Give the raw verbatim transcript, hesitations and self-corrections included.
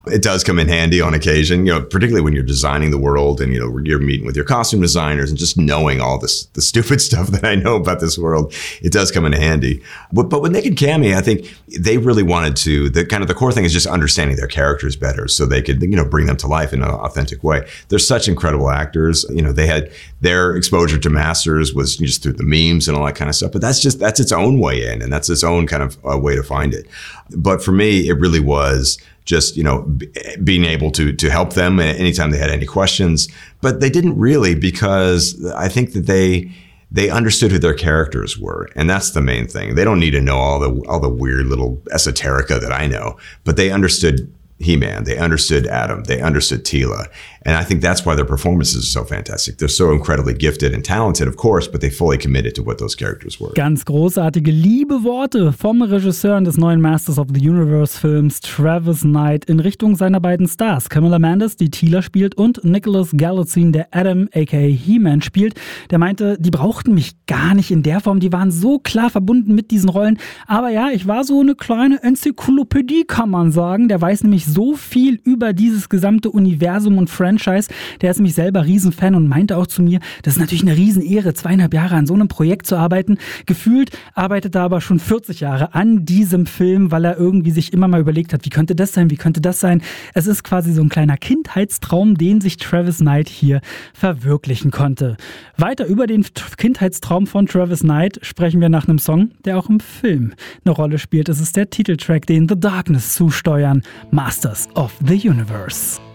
It does come in handy on occasion, you know, particularly when you're designing the world and, you know, you're meeting with your costume designers and just knowing all this, the stupid stuff that I know about this world. It does come in handy. But, but with Nick and Cammy, I think they really wanted to, the kind of the core thing is just understanding their characters better so they could, you know, bring them to life in an authentic way. They're such incredible actors. You know, they had their exposure to Masters was just through the memes and all that kind of stuff. But that's just, that's its own way in, and that's its own kind of uh, way to find it. But for me, it really was just, you know, b- being able to to help them anytime they had any questions. But they didn't really, because I think that they they understood who their characters were. And that's the main thing. They don't need to know all the all the weird little esoterica that I know, but they understood He-Man, they understood Adam, they understood Teela. And I think that's why their performances are so fantastic. They're so incredibly gifted and talented, of course, but they fully committed to what those characters were. Ganz großartige, liebe Worte vom Regisseur des neuen Masters of the Universe Films, Travis Knight, in Richtung seiner beiden Stars. Camilla Mendes, die Teela spielt, und Nicholas Galitzine, der Adam aka He-Man spielt. Der meinte, die brauchten mich gar nicht in der Form, die waren so klar verbunden mit diesen Rollen. Aber ja, ich war so eine kleine Enzyklopädie, kann man sagen. Der weiß nämlich so viel über dieses gesamte Universum und Franchise. Der ist nämlich selber Riesenfan und meinte auch zu mir, das ist natürlich eine Riesenehre, zweieinhalb Jahre an so einem Projekt zu arbeiten. Gefühlt arbeitet er aber schon vierzig Jahre an diesem Film, weil er irgendwie sich immer mal überlegt hat, wie könnte das sein, wie könnte das sein. Es ist quasi so ein kleiner Kindheitstraum, den sich Travis Knight hier verwirklichen konnte. Weiter über den Kindheitstraum von Travis Knight sprechen wir nach einem Song, der auch im Film eine Rolle spielt. Es ist der Titeltrack, den The Darkness zusteuern, Masters of the Universe.